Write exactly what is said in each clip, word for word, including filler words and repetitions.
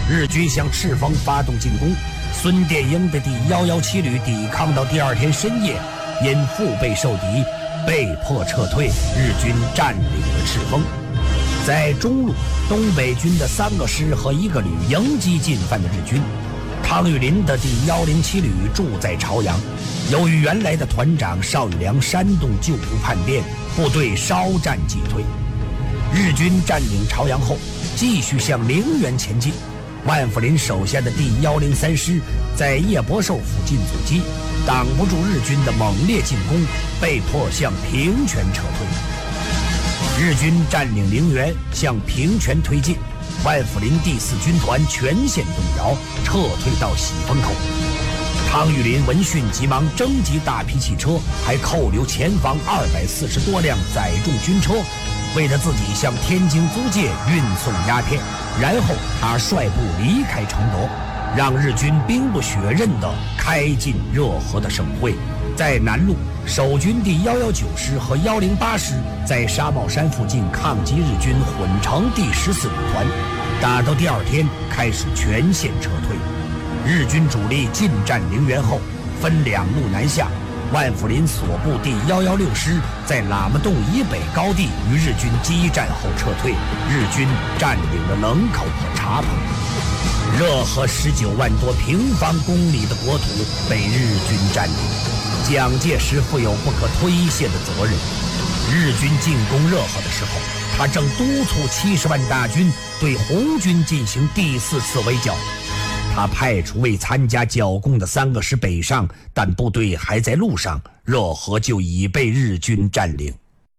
日军向赤峰发动进攻，孙殿英的第一一七旅抵抗到第二天深夜，因腹背受敌，被迫撤退，日军占领了赤峰。在中路，东北军的三个师和一个旅迎击进犯的日军。汤玉麟的第一零七旅住在朝阳，由于原来的团长邵玉良煽动旧部叛变，部队稍战即退。日军占领朝阳后，继续向陵园前进。万福林手下的第一零三师在叶伯寿附近阻击，挡不住日军的猛烈进攻，被迫向平泉撤退。日军占领陵园，向平泉推进。万福林第四军团全线动摇，撤退到喜峰口。汤玉麟闻讯急忙征集大批汽车，还扣留前方二百四十多辆载重军车，为了自己向天津租界运送鸦片。然后他率部离开承德，让日军兵不血刃地开进热河的省会。在南路，守军第一一九师和一零八师在沙帽山附近抗击日军混成第十四旅团，打到第二天开始全线撤退。日军主力进占陵园后，分两路南下。万福林所部第一一六师在喇嘛洞以北高地与日军激战后撤退，日军占领了冷口和茶棚。热河十九万多平方公里的国土被日军占领，蒋介石负有不可推卸的责任。日军进攻热河的时候，他正督促七十万大军对红军进行第四次围剿。他派出未参加剿共的三个师北上，但部队还在路上，热河就已被日军占领。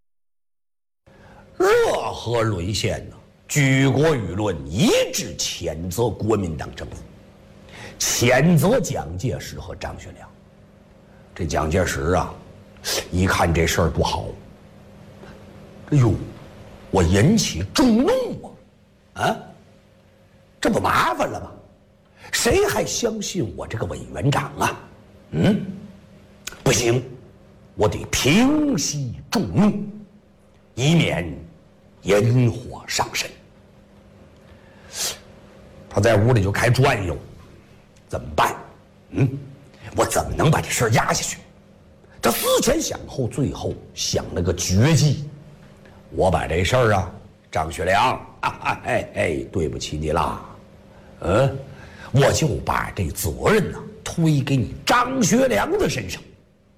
热河沦陷呢，举国舆论一致谴责国民党政府，谴责蒋介石和张学良。这蒋介石啊，一看这事儿不好，哎呦，我引起众怒啊！啊，这不麻烦了吗？谁还相信我这个委员长啊？嗯，不行，我得平息众怒，以免引火上身。他在屋里就开转悠，怎么办？嗯，我怎么能把这事儿压下去？他思前想后，最后想了个绝技。我把这事儿啊，张学良啊，哎哎，对不起你啦，嗯。我就把这责任呢推给你张学良的身上。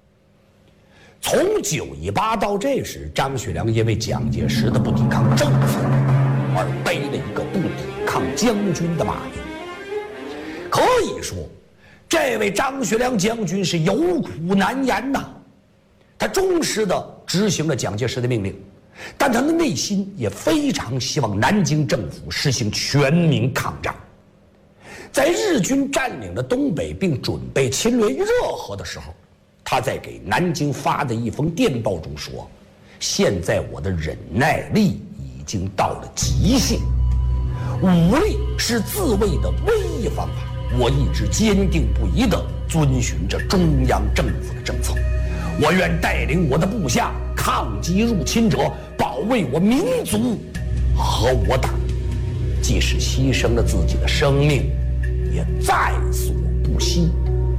从九一八到这时，张学良因为蒋介石的不抵抗政府而背了一个不抵抗将军的骂名。可以说，这位张学良将军是有苦难言呐。他忠实地执行了蒋介石的命令，但他的内心也非常希望南京政府实行全民抗战。在日军占领了东北并准备侵略热河的时候，他在给南京发的一封电报中说：“现在我的忍耐力已经到了极限，武力是自卫的唯一方法。我一直坚定不移地遵循着中央政府的政策。我愿带领我的部下抗击入侵者，保卫我民族和我党，即使牺牲了自己的生命，也在所不惜。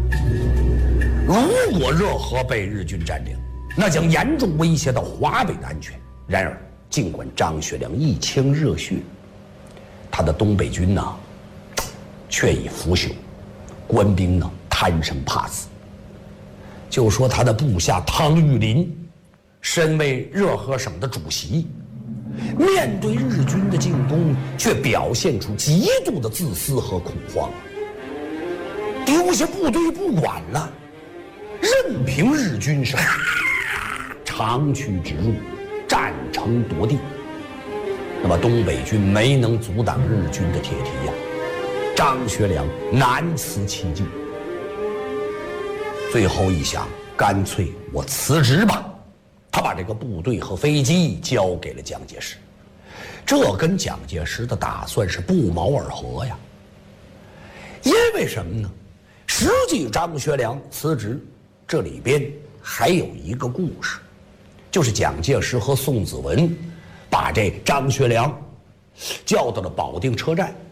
如果热河被日军占领，那将严重威胁到华北的安全。然而，尽管张学良一腔热血，他的东北军呢，却已腐朽，官兵呢贪生怕死。就说他的部下汤玉麟，身为热河省的主席，面对日军的进攻，却表现出极度的自私和恐慌，丢下部队不管了，任凭日军是长驱直入，占城夺地。那么东北军没能阻挡日军的铁蹄呀，张学良难辞其咎。最后一想，干脆我辞职吧。他把这个部队和飞机交给了蒋介石，这跟蒋介石的打算是不谋而合呀。因为什么呢？实际张学良辞职，这里边还有一个故事，就是蒋介石和宋子文把这张学良叫到了保定车站，